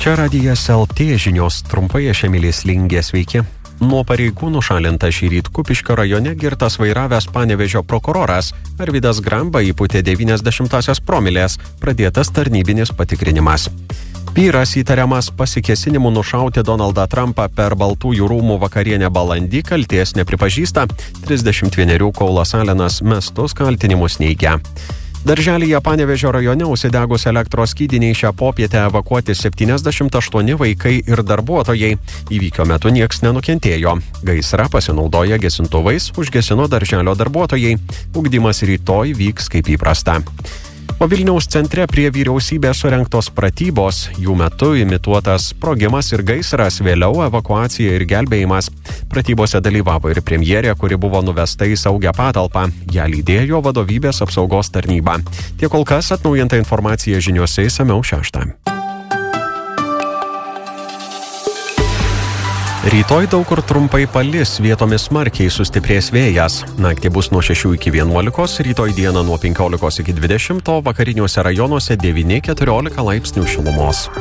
Čia radijas LT žinios, trumpai aš Emilis Lingė, sveiki. Nuo pareigų nušalinta šįryt Kupiškio rajone girtas vairavęs Panevėžio prokuroras Arvydas Gramba įpūtė 90 promilės, pradėtas tarnybinis patikrinimas. Vyras įtariamas pasikėsinimu nušauti Donaldą Trumpą per Baltųjų rūmų vakarienę balandį kaltės nepripažįsta, 31 Kaulas Alenas mestus kaltinimus neigia. Darželyje Panevėžio rajone užsidegus elektros skydiniai šią popietę evakuoti 78 vaikai ir darbuotojai. Įvykio metu nieks nenukentėjo. Gaisrą pasinaudoję gesintuvais užgesino darželio darbuotojai. Ugdymas rytoj vyks kaip įprasta. O Vilniaus centre prie vyriausybės surengtos pratybos, jų metu imituotas sprogimas ir gaisras, vėliau evakuacija ir gelbėjimas. Pratybose dalyvavo ir premjerė, kuri buvo nuvesta į saugią patalpą. Ją lydėjo vadovybės apsaugos tarnyba. Tiek kol kas, atnaujinta informacija žiniose išsamiau 6. Rytoj daug kur trumpai palis, vietomis smarkiai sustiprės vėjas. Naktį bus nuo 6 iki 11, rytoj dieną nuo 15 iki 20, vakariniuose rajonuose 9-14 laipsnių šilumos.